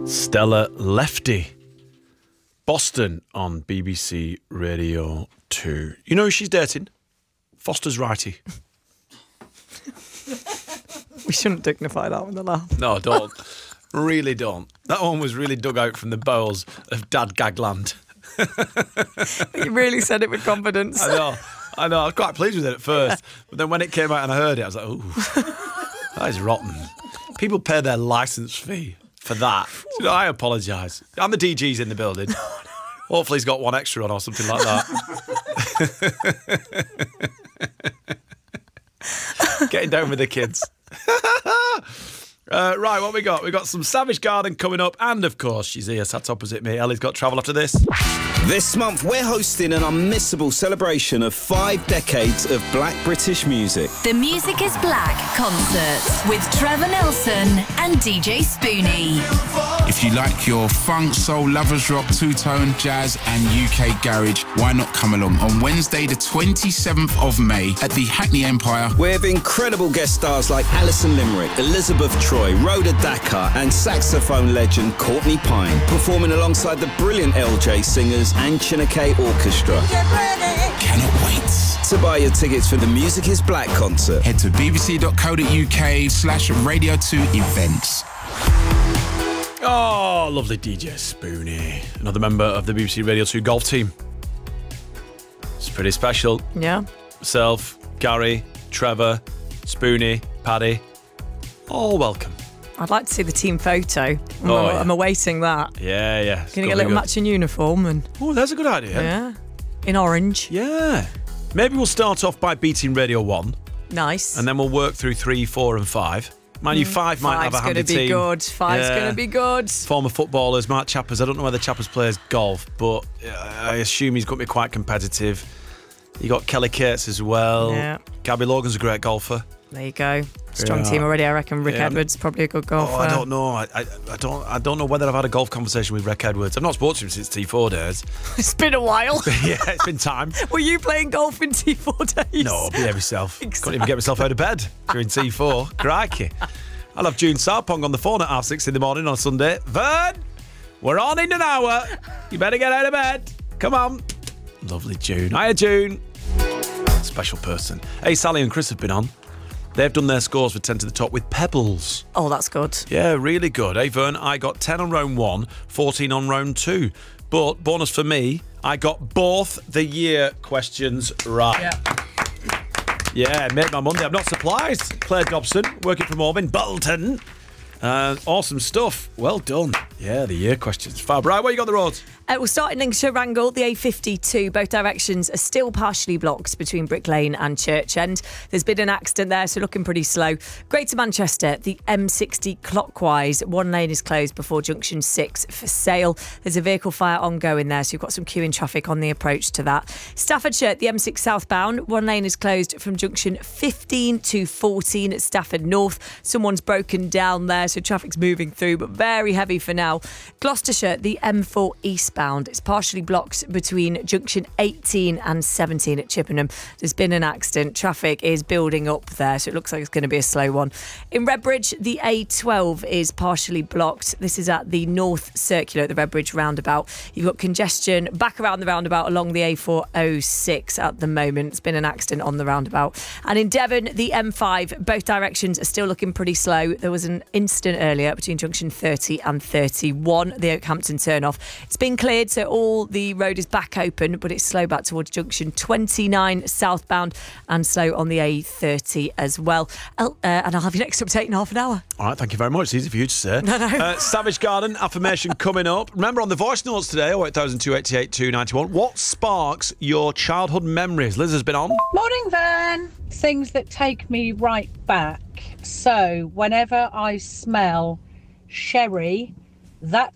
Stella Lefty. Boston on BBC Radio 2. You know who she's dating? Foster's righty. We shouldn't dignify that with a laugh. No, don't. Really don't. That one was really dug out from the bowels of Dad Gagland. You really said it with confidence. I know. I was quite pleased with it at first. But then when it came out and I heard it, I was like, ooh, that is rotten. People pay their licence fee for that. So, I apologise. And the DG's in the building. No. Hopefully he's got one extra on or something like that. Getting down with the kids. Right, what we got? We got some Savage Garden coming up, and of course, she's here, sat opposite me. Ellie's got travel after this. This month, we're hosting an unmissable celebration of 5 decades of Black British music. The Music is Black concert with Trevor Nelson and DJ Spoonie. If you like your funk, soul, lovers rock, two-tone, jazz and UK garage, why not come along on Wednesday the 27th of May at the Hackney Empire. With incredible guest stars like Alison Limerick, Elizabeth Troy, Rhoda Dakar and saxophone legend Courtney Pine, performing alongside the brilliant LJ singers and Chineke Orchestra. Cannot wait. To buy your tickets for the Music is Black concert, Head to bbc.co.uk/Radio2events. Oh, lovely DJ Spoonie. Another member of the BBC Radio 2 golf team. It's pretty special. Yeah. Myself, Gary, Trevor, Spoonie, Paddy. All welcome. I'd like to see the team photo. I'm awaiting that. Yeah. Going to get a little matching uniform and. Oh, that's a good idea. Yeah. In orange. Yeah. Maybe we'll start off by beating Radio 1. Nice. And then we'll work through 3, 4 and 5. Mind you, 5 might have a handy team. Five's going to be good. Former footballers, Mark Chappers. I don't know whether Chappers plays golf, but I assume he's going to be quite competitive. You got Kelly Cates as well. Yeah. Gabby Logan's a great golfer. There you go. Strong team already, I reckon. Rick Edwards probably a good golfer. Oh, I don't know. I don't know whether I've had a golf conversation with Rick Edwards. I've not spoken to him since T4 days. It's been a while. Yeah, it's been time. Were you playing golf in T4 days? No, behave yourself. Exactly. Couldn't even get myself out of bed during T4. Crikey. I'll have June Sarpong on the phone at 6:30 in the morning on a Sunday. Vern, we're on in an hour. You better get out of bed. Come on. Lovely June. Hiya, June. Special person. Hey, Sally and Chris have been on. They've done their scores for 10 to the top with pebbles. Oh, that's good. Yeah, really good. Hey, Vern, I got 10 on round 1, 14 on round 2. But bonus for me, I got both the year questions right. Yeah, made my Monday. I'm not surprised. Claire Dobson, working from home in Bolton. Awesome stuff. Well done. Yeah, the year questions. Fab. Right, where you got the roads? We'll start in Lincolnshire Wrangle, the A52. Both directions are still partially blocked between Brick Lane and Church End. There's been an accident there, so looking pretty slow. Greater Manchester, the M60 clockwise. One lane is closed before junction 6 for Sale. There's a vehicle fire ongoing there, so you've got some queuing traffic on the approach to that. Staffordshire, the M6 southbound. One lane is closed from junction 15 to 14 at Stafford North. Someone's broken down there, so traffic's moving through, but very heavy for now. Gloucestershire, the M4 eastbound. It's partially blocked between junction 18 and 17 at Chippenham. There's been an accident. Traffic is building up there, so it looks like it's going to be a slow one. In Redbridge, the A12 is partially blocked. This is at the North Circular at the Redbridge roundabout. You've got congestion back around the roundabout along the A406 at the moment. It's been an accident on the roundabout. And in Devon, the M5, both directions are still looking pretty slow. There was an incident earlier between junction 30 and 31, the Oakhampton turnoff. It's been cleared, so all the road is back open, but it's slow back towards junction 29 southbound and slow on the A30 as well. And I'll have your next update in half an hour. All right, thank you very much. It's easy for you to say. No. Savage Garden, affirmation coming up. Remember on the voice notes today, 08288 291, what sparks your childhood memories? Liz has been on. Morning, Vern. Things that take me right back. So, whenever I smell sherry, that